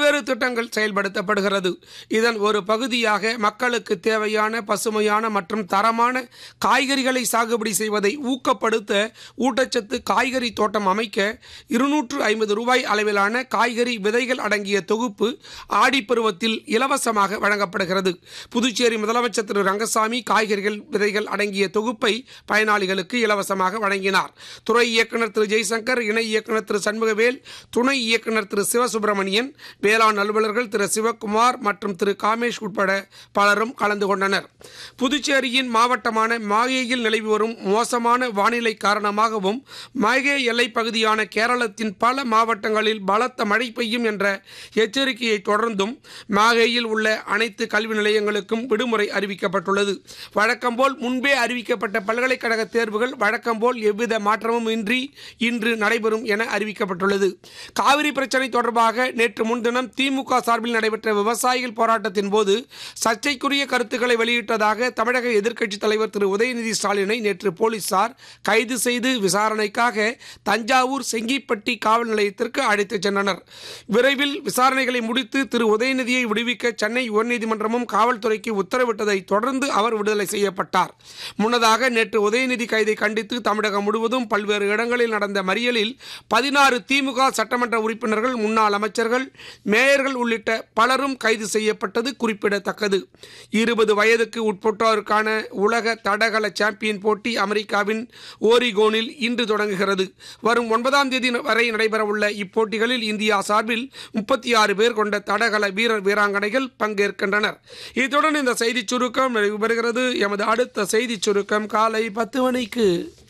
பல்வேறு திட்டங்கள் செயல்படுத்தப்படுகிறது. இதன் ஒரு பகுதியாக மக்களுக்கு தேவையான பசுமையான மற்றும் தரமான காய்கறிகளை சாகுபடி செய்வதை ஊக்கப்படுத்த ஊட்டச்சத்து காய்கறி தோட்டம் அமைக்க 250 ரூபாய் அளவிலான காய்கறி விதைகள் அடங்கிய தொகுப்பு ஆடிப்பருவத்தில் இலவசமாக வழங்கப்படுகிறது. புதுச்சேரி முதலமைச்சர் திரு ரங்கசாமி காய்கறிகள் விதைகள் அடங்கிய தொகுப்பை பயனாளிகளுக்கு இலவசமாக வழங்கினார். துறை இயக்குநர் திரு ஜெய்சங்கர், இணை இயக்குநர் திரு சண்முகவேல், துணை இயக்குநர் திரு சிவசுப்பிரமணியன், வேளாண் அலுவலர்கள் திரு சிவக்குமார் மற்றும் திரு காமேஷ் உட்பட பலரும் கலந்து கொண்டனர். புதுச்சேரியின் மாவட்டமான மாகேயில் நிலவி வரும் மோசமான வானிலை காரணமாகவும் மாகே எல்லைப் பகுதியான கேரளத்தின் பல மாவட்டங்களில் பலத்த மழை பெய்யும் என்ற எச்சரிக்கையை தொடர்ந்தும் மாகேயில் உள்ள அனைத்து கல்வி நிலையங்களுக்கும் விடுமுறை அறிவிக்கப்பட்டுள்ளது. வழக்கம்போல் முன்பே அறிவிக்கப்பட்ட பல்கலைக்கழக தேர்வுகள் வழக்கம்போல் எவ்வித மாற்றமும் இன்றி இன்று நடைபெறும் என அறிவிக்கப்பட்டுள்ளது. காவிரி பிரச்சினை தொடர்பாக நேற்று முன்தினம் திமுக சார்பில் நடைபெற்ற விவசாயிகள் போராட்டத்தின் போது சர்ச்சைக்குரிய கருத்துக்களை வெளியிட்டதாக தமிழக எதிர்க்கட்சித் தலைவர் திரு உதயநிதி ஸ்டாலினை நேற்று போலீசார் கைது செய்து விசாரணைக்காக தஞ்சாவூர் செங்கிப்பட்டி காவல் நிலையத்திற்கு அழைத்துச் சென்றனர். விரைவில் விசாரணைகளை முடித்து திரு உதயநிதியை விடுவிக்க சென்னை உயர்நீதிமன்றமும் காவல்துறைக்கு உத்தரவிட்டதை தொடர்ந்து அவர் விடுதலை செய்யப்பட்டார். முன்னதாக நேற்று உதயநிதி கைதை கண்டித்து தமிழகம் முழுவதும் பல்வேறு இடங்களில் நடந்த மறியலில் 16 திமுக சட்டமன்ற உறுப்பினர்கள், முன்னாள் அமைச்சர்கள், மேயர்கள் உள்ளிட்ட பலரும் கைது செய்யப்பட்டது குறிப்பிடத்தக்கது. 20 வயதுக்கு உட்பட்டோருக்கான உலக தடகள சாம்பியன் போட்டி அமெரிக்காவின் ஓரிகோனில் இன்று தொடங்குகிறது. வரும் 9ஆம் தேதி வரை நடைபெறவுள்ள இப்போட்டிகளில் இந்தியா சார்பில் 36 பேர் கொண்ட தடகள வீரர் வீராங்கனைகள் பங்கேற்கின்றனர். இத்துடன் இந்த செய்திச் சுருக்கம் நிறைவு பெறுகிறது. எமது அடுத்த செய்திச் சுருக்கம் காலை 10 மணிக்கு.